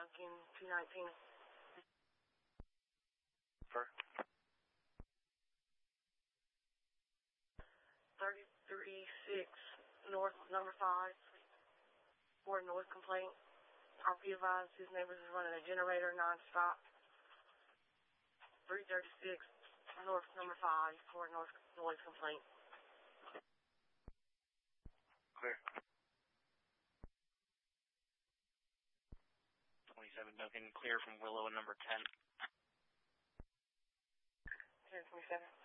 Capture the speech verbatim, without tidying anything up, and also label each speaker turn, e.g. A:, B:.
A: Duncan, two nineteen.
B: For?
A: thirty-three six, North, number five. For a noise complaint. R P advised his neighbors is running a generator non-stop. three thirty-six, North, number five. For a noise, noise complaint.
B: Clear. twenty-seven Duncan, clear from Willow, number ten.
A: ten twenty-seven.